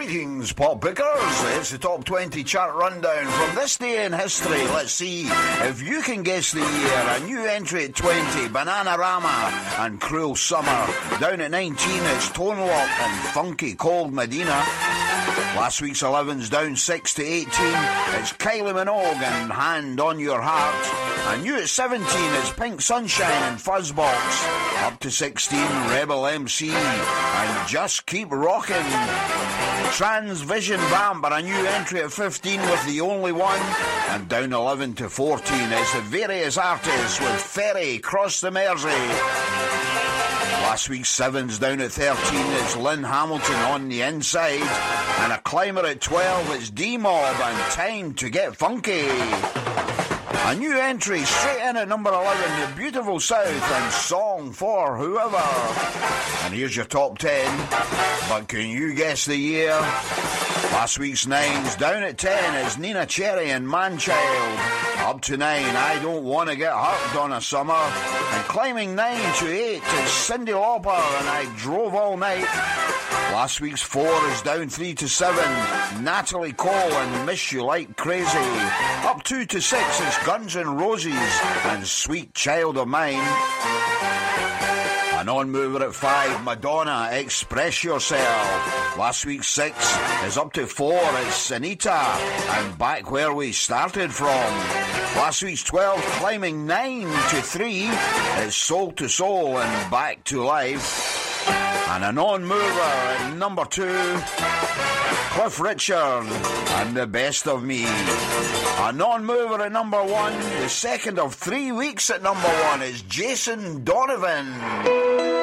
Greetings, pop pickers. It's the top 20 chart rundown from this day in history. Let's see if you can guess the year. A new entry at 20, Bananarama and Cruel Summer. Down at 19, it's Tone Loc and Funky Cold Medina. Last week's 11's down 6 to 18. It's Kylie Minogue and Hand on Your Heart. And new at 17 is Pink Sunshine and Fuzzbox. Up to 16, Rebel MC and Just Keep Rockin'. Transvision Bamber, a new entry at 15 with The Only One. And down 11 to 14 is the Various Artists with Ferry Cross the Mersey. Last week's 7's down at 13 is Lynn Hamilton On the Inside. And a climber at 12 is D-Mob and Time to Get Funky. A new entry straight in at number 11, The Beautiful South and Song for Whoever. And here's your top 10. But can you guess the year? Last week's 9's down at 10 is Nina Cherry and Manchild. Up to 9, I Don't Want to Get Hurt on a Summer. And climbing 9 to 8 is Cyndi Lauper and I Drove All Night. Last week's 4 is down 3 to 7, Natalie Cole and Miss You Like Crazy. Up 2 to 6 is Guns N' Roses and Sweet Child of Mine. An on-mover at 5, Madonna, Express Yourself. Last week's 6 is up to 4, it's Anita and Back Where We Started From. Last week's 12, climbing 9 to 3, is Soul to Soul and Back to Life. And an on-mover at number 2, Cliff Richard and The Best of Me. A non-mover at number 1, the second of 3 weeks at number 1 is Jason Donovan.